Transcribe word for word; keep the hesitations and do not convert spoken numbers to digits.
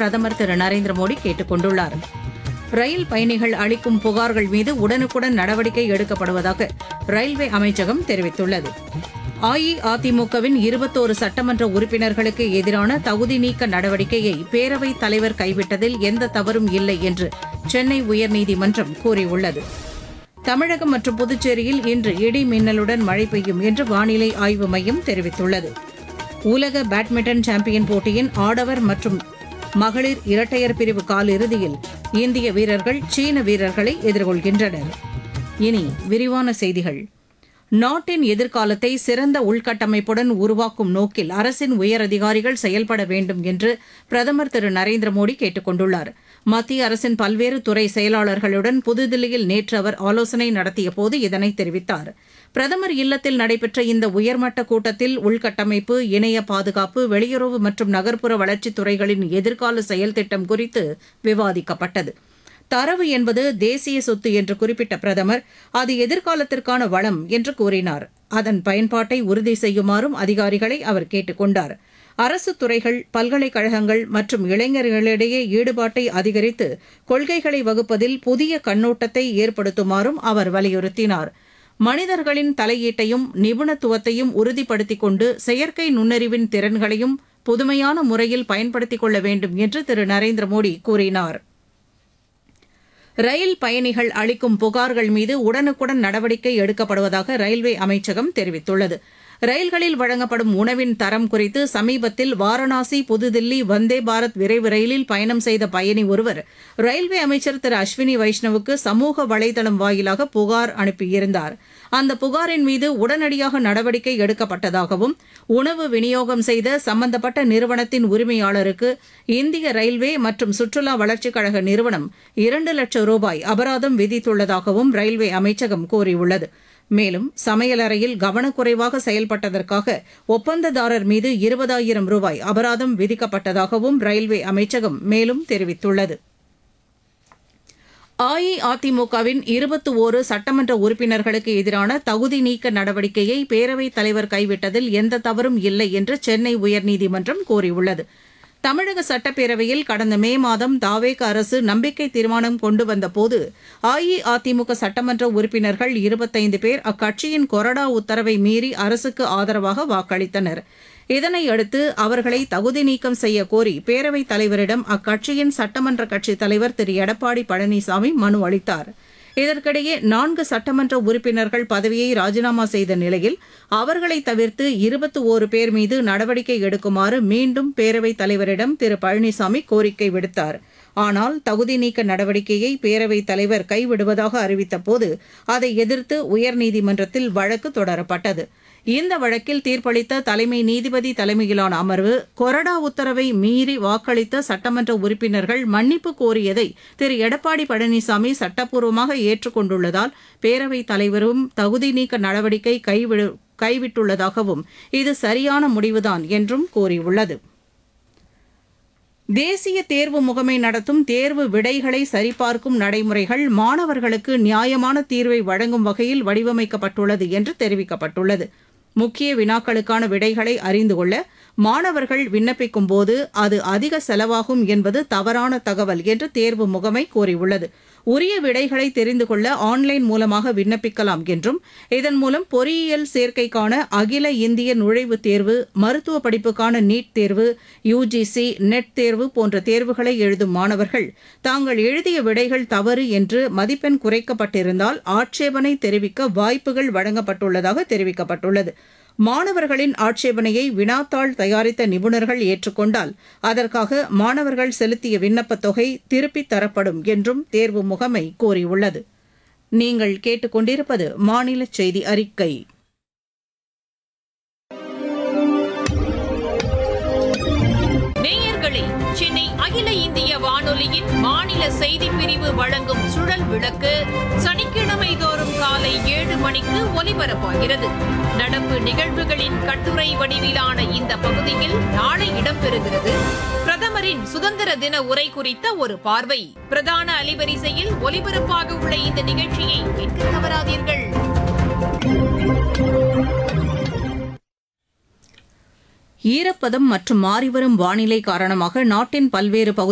பிரதமர் திரு நரேந்திர மோடி கேட்டுக் கொண்டுள்ளார். ரயில் பயணிகள் அளிக்கும் புகார்கள் மீது உடனுக்குடன் நடவடிக்கை எடுக்கப்படுவதாக ரயில்வே அமைச்சகம் தெரிவித்துள்ளது. அஇஅதிமுகவின் இருபத்தோரு சட்டமன்ற உறுப்பினர்களுக்கு எதிரான தகுதி நீக்க நடவடிக்கையை பேரவைத் தலைவர் கைவிட்டதில் எந்த தவறும் இல்லை என்று சென்னை உயர்நீதிமன்றம் கூறியுள்ளது. தமிழகம் மற்றும் புதுச்சேரியில் இன்று இடி மின்னலுடன் மழை பெய்யும் என்று வானிலை ஆய்வு மையம் தெரிவித்துள்ளது. உலக பேட்மிண்டன் சாம்பியன் போட்டியின் ஆடவர் மற்றும் மகளிர் இரட்டையர் பிரிவு காலிறுதியில் இந்திய வீரர்கள் சீன வீரர்களை எதிர்கொள்கின்றனர். இனி விரிவான செய்திகள். நாட்டின் எதிர்காலத்தை சிறந்த உள்கட்டமைப்புடன் உருவாக்கும் நோக்கில் அரசின் உயரதிகாரிகள் செயல்பட வேண்டும் என்று பிரதமர் திரு நரேந்திர மோடி கேட்டுக் கொண்டுள்ளார். மத்திய அரசின் பல்வேறு துறை செயலாளர்களுடன் புதுதில்லியில் நேற்று அவர் ஆலோசனை நடத்தியபோது இதனை தெரிவித்தார். பிரதமர் இல்லத்தில் நடைபெற்ற இந்த உயர்மட்ட கூட்டத்தில் உள்கட்டமைப்பு, இணைய பாதுகாப்பு, வெளியுறவு மற்றும் நகர்ப்புற வளர்ச்சித் துறைகளின் எதிர்கால செயல் திட்டம் குறித்து விவாதிக்கப்பட்டது. தரவு என்பது தேசிய சொத்து என்று குறிப்பிட்ட பிரதமர் அது எதிர்காலத்திற்கான வளம் என்று கூறினார். அதன் பயன்பாட்டை உறுதி செய்யுமாறும் அதிகாரிகளை அவர் கேட்டுக் கொண்டார். அரசு துறைகள், பல்கலைக்கழகங்கள் மற்றும் இளைஞர்களிடையே ஈடுபாட்டை அதிகரித்து கொள்கைகளை வகுப்பதில் புதிய கண்ணோட்டத்தை ஏற்படுத்துமாறும் அவர் வலியுறுத்தினார். மனிதர்களின் தலையீட்டையும் நிபுணத்துவத்தையும் உறுதிப்படுத்திக் கொண்டு செயற்கை நுண்ணறிவின் திறன்களையும் புதுமையான முறையில் பயன்படுத்திக் கொள்ள வேண்டும் என்று திரு நரேந்திர மோடி கூறினார். ரயில் பயணிகள் அளிக்கும் புகார்கள் மீது உடனுக்குடன் நடவடிக்கை எடுக்கப்படுவதாக ரயில்வே அமைச்சகம் தெரிவித்துள்ளது. ரயில்களில் வழங்கப்படும் உணவின் தரம் குறித்து சமீபத்தில் வாரணாசி புதுதில்லி வந்தே பாரத் விரைவு ரயிலில் பயணம் செய்த பயணி ஒருவர் ரயில்வே அமைச்சர் திரு அஸ்வினி வைஷ்ணவுக்கு சமூக வலைதளம் வாயிலாக புகார் அனுப்பியிருந்தார். அந்த புகாரின் மீது உடனடியாக நடவடிக்கை எடுக்கப்பட்டதாகவும் உணவு விநியோகம் செய்த சம்பந்தப்பட்ட நிறுவனத்தின் உரிமையாளருக்கு இந்திய ரயில்வே மற்றும் சுற்றுலா வளர்ச்சிக் கழக நிறுவனம் இரண்டு லட்சம் ரூபாய் அபராதம் விதித்துள்ளதாகவும் ரயில்வே அமைச்சகம் கூறியுள்ளது. மேலும் சமையலறையில் கவனக்குறைவாக செயல்பட்டதற்காக ஒப்பந்ததாரர் மீது இருபதாயிரம் ரூபாய் அபராதம் விதிக்கப்பட்டதாகவும் ரயில்வே அமைச்சகம் மேலும் தெரிவித்துள்ளது. அஇஅதிமுகவின் இருபத்தி ஓரு சட்டமன்ற உறுப்பினர்களுக்கு எதிரான தகுதி நீக்க நடவடிக்கையை பேரவைத் தலைவர் கைவிட்டதில் எந்த தவறும் இல்லை என்று சென்னை உயர்நீதிமன்றம் கூறியுள்ளது. தமிழக சட்டப்பேரவையில் கடந்த மே மாதம் தாவேக அரசு நம்பிக்கை தீர்மானம் கொண்டு வந்தபோது அஇஅதிமுக சட்டமன்ற உறுப்பினர்கள் இருபத்தைந்து பேர் அக்கட்சியின் கொறடா உத்தரவை மீறி அரசுக்கு ஆதரவாக வாக்களித்தனர். இதனையடுத்து அவர்களை தகுதி நீக்கம் செய்ய கோரி பேரவைத் தலைவரிடம் அக்கட்சியின் சட்டமன்ற கட்சித் தலைவர் திரு எடப்பாடி பழனிசாமி மனு அளித்தார். இதற்கிடையே நான்கு சட்டமன்ற உறுப்பினர்கள் பதவியை ராஜினாமா செய்த நிலையில் அவர்களை தவிர்த்து இருபத்தி ஓரு பேர் மீது நடவடிக்கை எடுக்குமாறு மீண்டும் பேரவைத் தலைவரிடம் திரு பழனிசாமி கோரிக்கை விடுத்தார். ஆனால் தகுதி நீக்க நடவடிக்கையை பேரவைத் தலைவர் கைவிடுவதாக அறிவித்தபோது அதை எதிர்த்து உயர்நீதிமன்றத்தில் வழக்கு தொடரப்பட்டது. இந்த வழக்கில் தீர்ப்பளித்த தலைமை நீதிபதி தலைமையிலான அமர்வு கொறடா உத்தரவை மீறி வாக்களித்த சட்டமன்ற உறுப்பினர்கள் மன்னிப்பு கோரியதை திரு எடப்பாடி பழனிசாமி சட்டப்பூர்வமாக ஏற்றுக்கொண்டுள்ளதால் பேரவைத் தலைவரும் தகுதி நீக்க நடவடிக்கை கைவிடு கைவிட்டுள்ளதாகவும் இது சரியான முடிவுதான் என்றும் கூறியுள்ளது. தேசிய தேர்வு முகமை நடத்தும் தேர்வு விடைகளை சரிபார்க்கும் நடைமுறைகள் மாணவர்களுக்கு நியாயமான தீர்வை வழங்கும் வகையில் வடிவமைக்கப்பட்டுள்ளது என்று தெரிவிக்கப்பட்டுள்ளது. முக்கிய வினாக்களுக்கான விடைகளை அறிந்து கொள்ள மாணவர்கள் விண்ணப்பிக்கும் போது அது அதிக செலவாகும் என்பது தவறான தகவல் என்று தேர்வு முகமை கூறியுள்ளது. உரிய விடைகளை தெரிந்து கொள்ள ஆன்லைன் மூலமாக விண்ணப்பிக்கலாம் என்றும் இதன் மூலம் பொறியியல் சேர்க்கைக்கான அகில இந்திய நுழைவுத் தேர்வு, மருத்துவ படிப்புக்கான நீட் தேர்வு, யுஜிசி நெட் தேர்வு போன்ற தேர்வுகளை எழுதும் மாணவர்கள் தாங்கள் எழுதிய விடைகள் தவறு என்று மதிப்பெண் குறைக்கப்பட்டிருந்தால் ஆட்சேபனை தெரிவிக்க வாய்ப்புகள் வழங்கப்பட்டுள்ளதாக தெரிவிக்கப்பட்டுள்ளது. மாணவர்களின் ஆட்சேபனையை வினாத்தாள் தயாரித்த நிபுணர்கள் ஏற்றுக்கொண்டால் அதற்காக மாணவர்கள் செலுத்திய விண்ணப்பத் தொகை திருப்பித் தரப்படும் என்றும் தேர்வு முகமை கூறியுள்ளது. நீங்கள் கேட்டுக்கொண்டிருப்பது மாநில செய்தி அறிக்கை. நேயர்களே, சென்னை அகில இந்திய வானொலியின் மாநில செய்திப் பிரிவு வழங்கும் சுழல் விளக்கு சனிக்கிழமை தோறும் காலை ஏழு மணிக்கு ஒலிபரப்பாகிறது. நடப்பு நிகழ்வுகளின் கட்டுரை வடிவிலான இந்த பகுதியில் நாளை இடம்பெறுகிறது. பிரதமரின் சுதந்திர தின உரை குறித்த ஒரு பார்வை. பிரதான அலைவரிசையில் ஒலிபரப்பாக உள்ள இந்த நிகழ்ச்சியை கேட்க தவறாதீர்கள். ஈரப்பதம் மற்றும் மாறிவரும் வானிலை காரணமாக நாட்டின் பல்வேறு பகுதிகளில்